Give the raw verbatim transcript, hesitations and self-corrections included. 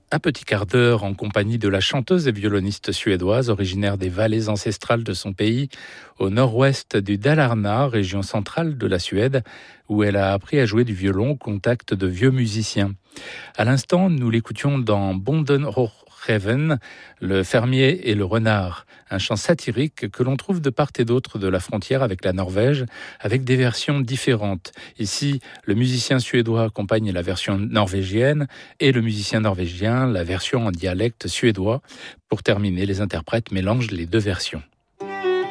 Un petit quart d'heure en compagnie de la chanteuse et violoniste suédoise originaire des vallées ancestrales de son pays, au nord-ouest du Dalarna, région centrale de la Suède, où elle a appris à jouer du violon au contact de vieux musiciens. À l'instant, nous l'écoutions dans Bondenhochreven, le fermier et le renard, un chant satirique que l'on trouve de part et d'autre de la frontière avec la Norvège, avec des versions différentes. Ici, le musicien suédois accompagne la version norvégienne et le musicien norvégien la version en dialecte suédois. Pour terminer, les interprètes mélangent les deux versions.